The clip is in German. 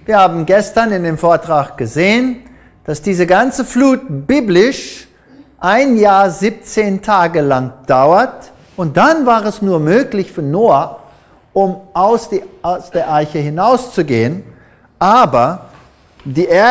Wir haben gestern in dem Vortrag gesehen, dass diese ganze Flut biblisch 1 Jahr 17 Tage lang dauert. Und dann war es nur möglich für Noah, um aus der Arche hinauszugehen. Aber die